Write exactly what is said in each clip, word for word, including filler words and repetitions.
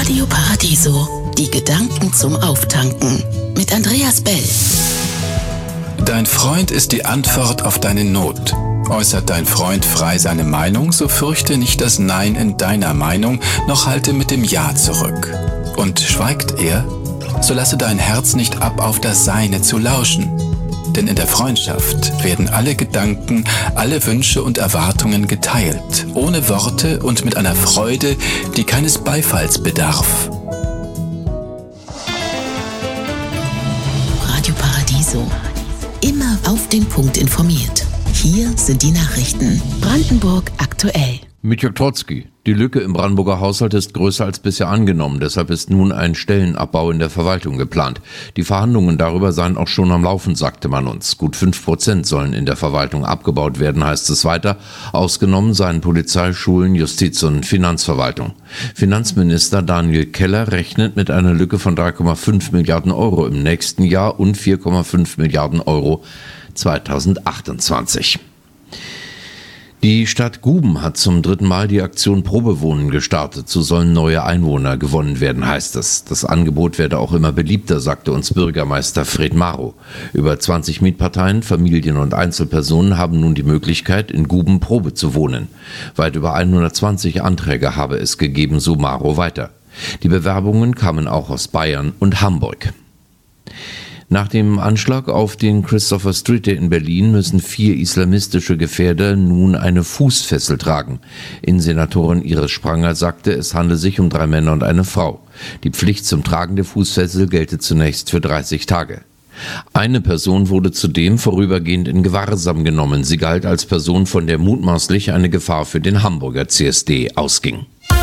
Radio Paradiso. Die Gedanken zum Auftanken. Mit Andreas Bell. Dein Freund ist die Antwort auf deine Not. Äußert dein Freund frei seine Meinung, so fürchte nicht das Nein in deiner Meinung, noch halte mit dem Ja zurück. Und schweigt er, so lasse dein Herz nicht ab, auf das Seine zu lauschen. Denn in der Freundschaft werden alle Gedanken, alle Wünsche und Erwartungen geteilt, ohne Worte und mit einer Freude, die keines Beifalls bedarf. Radio Paradiso. Immer auf den Punkt informiert. Hier sind die Nachrichten. Brandenburg aktuell. Mit Jörg Trotzki. Die Lücke im Brandenburger Haushalt ist größer als bisher angenommen. Deshalb ist nun ein Stellenabbau in der Verwaltung geplant. Die Verhandlungen darüber seien auch schon am Laufen, sagte man uns. Gut fünf Prozent sollen in der Verwaltung abgebaut werden, heißt es weiter. Ausgenommen seien Polizei, Schulen, Justiz und Finanzverwaltung. Finanzminister Daniel Keller rechnet mit einer Lücke von drei Komma fünf Milliarden Euro im nächsten Jahr und vier Komma fünf Milliarden Euro zweitausendachtundzwanzig. Die Stadt Guben hat zum dritten Mal die Aktion Probewohnen gestartet. So sollen neue Einwohner gewonnen werden, heißt es. Das Angebot werde auch immer beliebter, sagte uns Bürgermeister Fred Maro. Über zwanzig Mietparteien, Familien und Einzelpersonen haben nun die Möglichkeit, in Guben Probe zu wohnen. Weit über hundertzwanzig Anträge habe es gegeben, so Maro weiter. Die Bewerbungen kamen auch aus Bayern und Hamburg. Nach dem Anschlag auf den Christopher Street Day in Berlin müssen vier islamistische Gefährder nun eine Fußfessel tragen. Innensenatorin Iris Spranger sagte, es handle sich um drei Männer und eine Frau. Die Pflicht zum Tragen der Fußfessel gelte zunächst für dreißig Tage. Eine Person wurde zudem vorübergehend in Gewahrsam genommen. Sie galt als Person, von der mutmaßlich eine Gefahr für den Hamburger C S D ausging.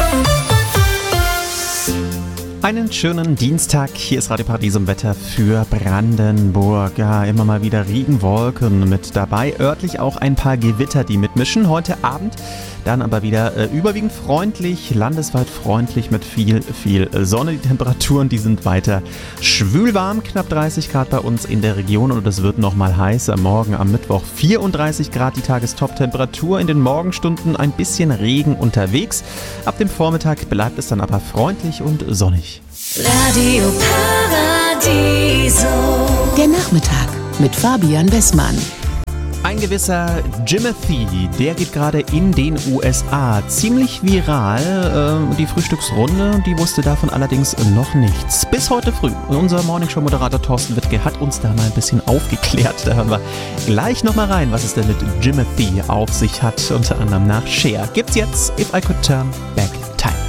Einen schönen Dienstag. Hier ist Radio Paradiso im Wetter für Brandenburg. Ja, immer mal wieder Regenwolken mit dabei. Örtlich auch ein paar Gewitter, die mitmischen. Heute Abend dann aber wieder äh, überwiegend freundlich, landesweit freundlich mit viel, viel Sonne. Die Temperaturen, die sind weiter schwülwarm. Knapp dreißig Grad bei uns in der Region und es wird nochmal heißer. Morgen am Mittwoch vierunddreißig Grad die Tagestop-Temperatur. In den Morgenstunden ein bisschen Regen unterwegs. Ab dem Vormittag bleibt es dann aber freundlich und sonnig. Radio Paradiso. Der Nachmittag mit Fabian Wessmann. Ein gewisser Jimothy, der geht gerade in den U S A. Ziemlich viral. Äh, die Frühstücksrunde, die wusste davon allerdings noch nichts. Bis heute früh. Unser Morningshow-Moderator Thorsten Wittke hat uns da mal ein bisschen aufgeklärt. Da hören wir gleich nochmal rein, was es denn mit Jimothy auf sich hat. Unter anderem nach Cher. Gibt's jetzt If I Could Turn Back